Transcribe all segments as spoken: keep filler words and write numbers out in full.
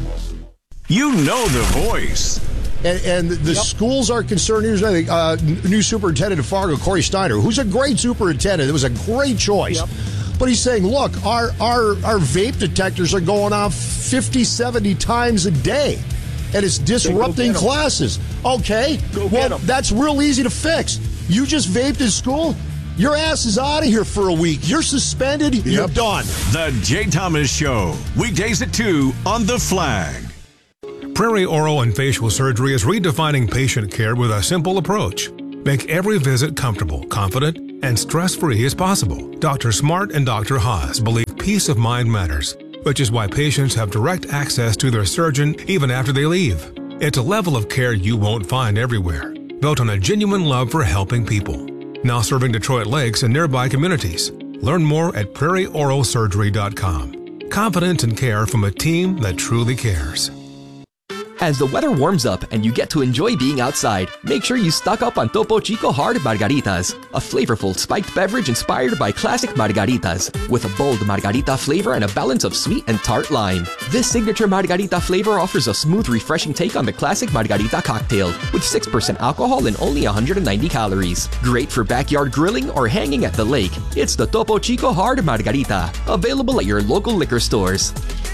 You know the voice. And, and the yep. schools are concerned. Here's I think uh, new superintendent of Fargo, Corey Steiner, who's a great superintendent. It was a great choice. Yep. But he's saying, look, our, our, our vape detectors are going off fifty, seventy times a day, and it's disrupting classes. Okay, go well, that's real easy to fix. You just vaped in school? Your ass is out of here for a week. You're suspended. Yep. You're done. The Jay Thomas Show, weekdays at two on The Flag. Prairie Oral and Facial Surgery is redefining patient care with a simple approach. Make every visit comfortable, confident, and stress-free as possible. Doctor Smart and Doctor Haas believe peace of mind matters, which is why patients have direct access to their surgeon even after they leave. It's a level of care you won't find everywhere, built on a genuine love for helping people. Now serving Detroit Lakes and nearby communities. Learn more at prairie oral surgery dot com. Confidence and care from a team that truly cares. As the weather warms up and you get to enjoy being outside, make sure you stock up on Topo Chico Hard Margaritas, a flavorful spiked beverage inspired by classic margaritas, with a bold margarita flavor and a balance of sweet and tart lime. This signature margarita flavor offers a smooth, refreshing take on the classic margarita cocktail, with six percent alcohol and only one hundred ninety calories. Great for backyard grilling or hanging at the lake. It's the Topo Chico Hard Margarita, available at your local liquor stores.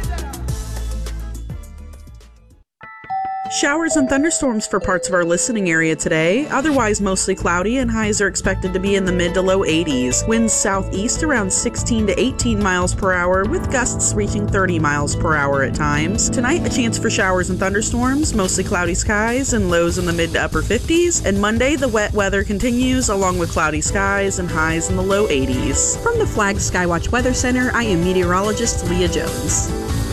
Showers and thunderstorms for parts of our listening area today. Otherwise mostly cloudy, and highs are expected to be in the mid to low eighties. Winds southeast around sixteen to eighteen miles per hour, with gusts reaching thirty miles per hour at times. Tonight, a chance for showers and thunderstorms, mostly cloudy skies and lows in the mid to upper fifties. And Monday, the wet weather continues, along with cloudy skies and highs in the low eighties. From the Flag Skywatch Weather Center, I am meteorologist Leah Jones.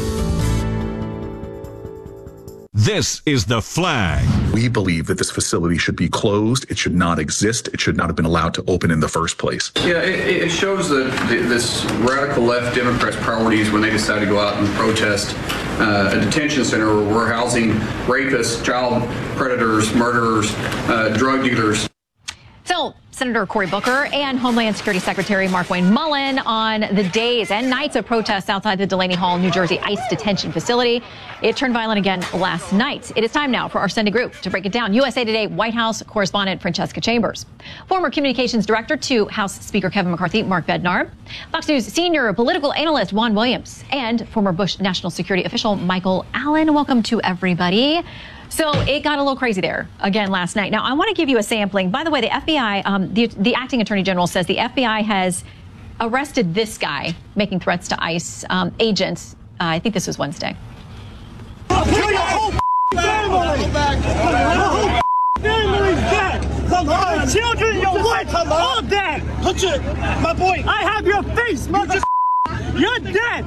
This is The Flag. We believe that this facility should be closed. It should not exist. It should not have been allowed to open in the first place. Yeah, it, it shows that this radical left Democrats' priorities when they decide to go out and protest uh, a detention center where we're housing rapists, child predators, murderers, uh, drug dealers. So, Senator Cory Booker and Homeland Security Secretary Markwayne Mullin on the days and nights of protests outside the Delaney Hall, New Jersey ICE detention facility. It turned violent again last night. It is time now for our Sunday group to break it down. U S A Today White House correspondent Francesca Chambers, former communications director to House Speaker Kevin McCarthy, Mark Bednar, Fox News senior political analyst Juan Williams, and former Bush national security official Michael Allen. Welcome to everybody. So it got a little crazy there again last night. Now, I want to give you a sampling. By the way, the F B I, um, the, the acting attorney general says the F B I has arrested this guy making threats to ICE um, agents. Uh, I think this was Wednesday. I'll kill your whole family. Your whole family's dead. Come on. Your children, your wife, all dead. Put your, my boy. I have your face, mother. You're dead.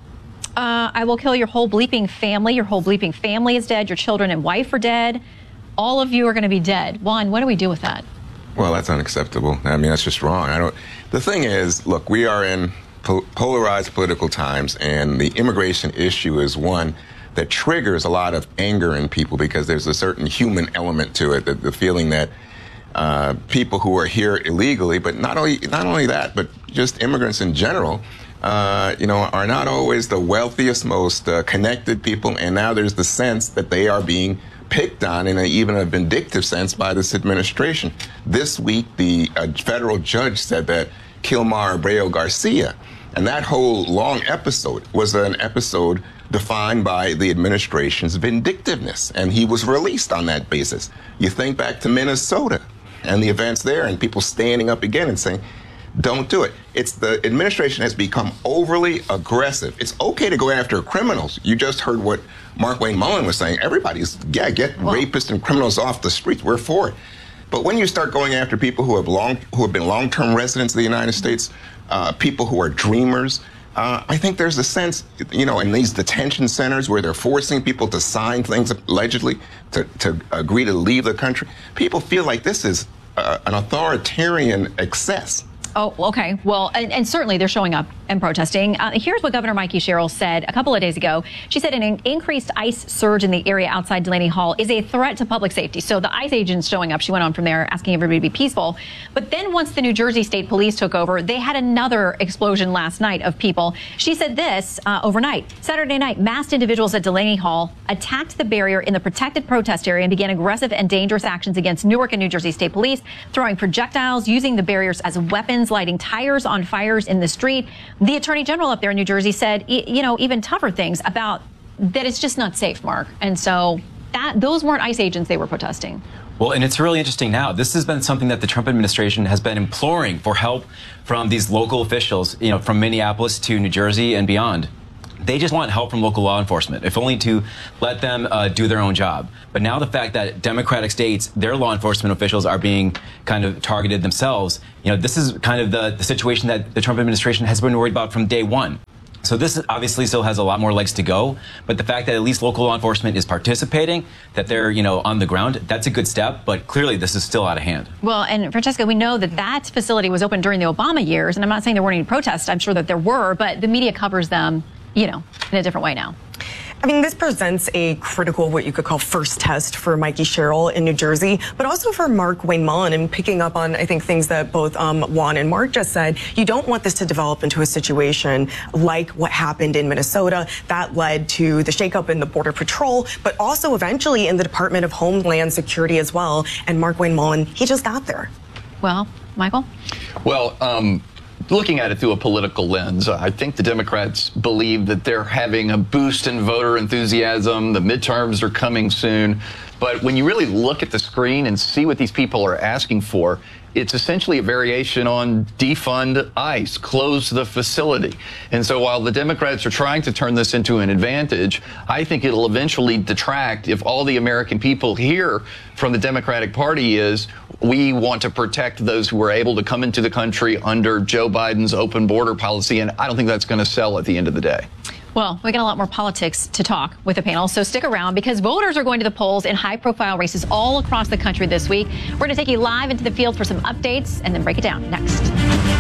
Uh, I will kill your whole bleeping family. Your whole bleeping family is dead. Your children and wife are dead. All of you are going to be dead. Juan, what do we do with that? Well, that's unacceptable. I mean, that's just wrong. I don't. The thing is, look, we are in po- polarized political times, and the immigration issue is one that triggers a lot of anger in people because there's a certain human element to it, the, the feeling that uh, people who are here illegally, but not only not only that, but just immigrants in general, Uh, you know, are not always the wealthiest, most uh, connected people, and now there's the sense that they are being picked on in a, even a vindictive sense by this administration. This week, the uh, federal judge said that Kilmar Abreu Garcia, and that whole long episode was an episode defined by the administration's vindictiveness, and he was released on that basis. You think back to Minnesota and the events there, and people standing up again and saying, don't do it. It's the administration has become overly aggressive. It's okay to go after criminals. You just heard what Markwayne Mullin was saying. Everybody's, yeah, get well, rapists and criminals off the streets. We're for it. But when you start going after people who have long, who have been long-term residents of the United States, uh, people who are dreamers, uh, I think there's a sense, you know, in these detention centers where they're forcing people to sign things allegedly to, to agree to leave the country, people feel like this is uh, an authoritarian excess. Oh, okay. Well, and, and certainly they're showing up and protesting. Uh, here's what Governor Mikey Sherrill said a couple of days ago. She said an increased ICE surge in the area outside Delaney Hall is a threat to public safety. So the ICE agents showing up, she went on from there asking everybody to be peaceful. But then once the New Jersey State Police took over, they had another explosion last night of people. She said this uh, overnight. Saturday night, masked individuals at Delaney Hall attacked the barrier in the protected protest area and began aggressive and dangerous actions against Newark and New Jersey State Police, throwing projectiles, using the barriers as weapons, lighting tires on fires in the street. The Attorney General up there in New Jersey said, you know, even tougher things about that it's just not safe, Mark. And so that those weren't ICE agents they were protesting. Well, and it's really interesting now. This has been something that the Trump administration has been imploring for help from these local officials, you know, from Minneapolis to New Jersey and beyond. They just want help from local law enforcement, if only to let them uh, do their own job. But now the fact that Democratic states, their law enforcement officials are being kind of targeted themselves, you know, this is kind of the, the situation that the Trump administration has been worried about from day one. So this obviously still has a lot more legs to go, but the fact that at least local law enforcement is participating, that they're, you know, on the ground, that's a good step, but clearly this is still out of hand. Well, and Francesca, we know that that facility was open during the Obama years, and I'm not saying there weren't any protests, I'm sure that there were, but the media covers them, you know, in a different way now. I mean, this presents a critical, what you could call first test for Mikey Sherrill in New Jersey, but also for Mark Wayne Mullen. And picking up on, I think, things that both um, Juan and Mark just said, you don't want this to develop into a situation like what happened in Minnesota. That led to the shakeup in the Border Patrol, but also eventually in the Department of Homeland Security as well. And Mark Wayne Mullen, he just got there. Well, Michael? Well, um, looking at it through a political lens, I think the Democrats believe that they're having a boost in voter enthusiasm. The midterms are coming soon. But when you really look at the screen and see what these people are asking for, it's essentially a variation on defund ICE, close the facility. And so while the Democrats are trying to turn this into an advantage, I think it'll eventually detract if all the American people hear from the Democratic Party is we want to protect those who are able to come into the country under Joe Biden's open border policy. And I don't think that's going to sell at the end of the day. Well, we got a lot more politics to talk with the panel, so stick around because voters are going to the polls in high-profile races all across the country this week. We're going to take you live into the field for some updates and then break it down next.